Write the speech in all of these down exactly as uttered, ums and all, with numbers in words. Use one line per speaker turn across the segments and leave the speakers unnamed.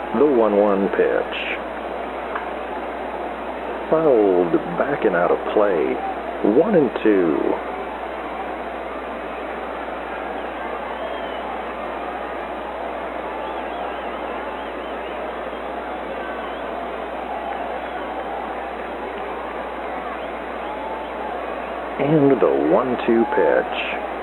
The one one pitch. Fouled back and out of play. One and two. And the one two pitch.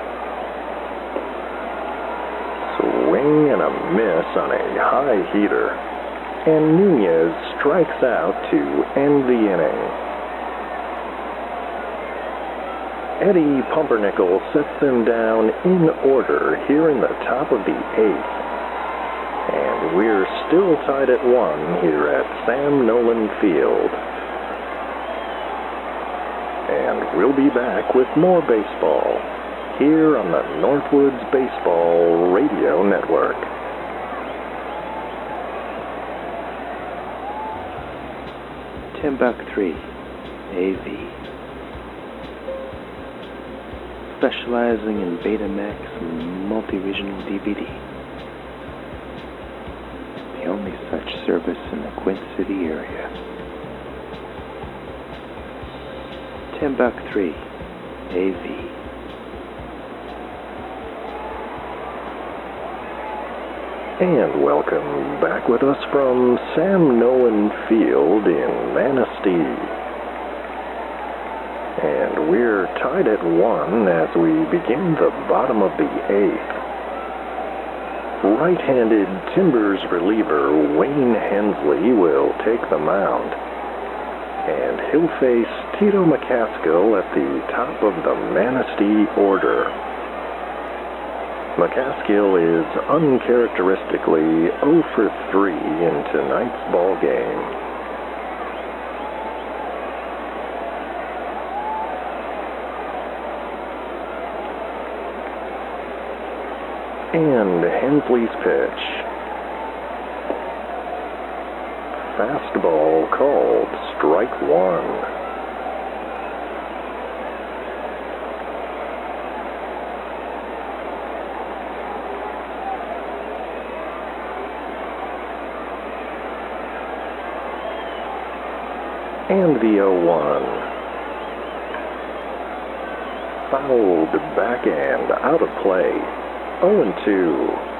Swing and a miss on a high heater. And Nunez strikes out to end the inning. Eddie Pumpernickel sets them down in order here in the top of the eighth. And we're still tied at one here at Sam Nolan Field. And we'll be back with more baseball here on the Northwoods Baseball Radio Network.
Timbuk three, A V. Specializing in Betamax and multi-regional D V D. The only such service in the Quint City area. Timbuk three, A V.
And welcome back with us from Sam Nolan Field in Manistee. And we're tied at one as we begin the bottom of the eighth. Right-handed Timbers reliever Wayne Hensley will take the mound. And he'll face Tito McCaskill at the top of the Manistee order. McCaskill is uncharacteristically oh for three in tonight's ball game. And Hensley's pitch. Fastball called strike one. And the oh one. Fouled backhand out of play. oh and two.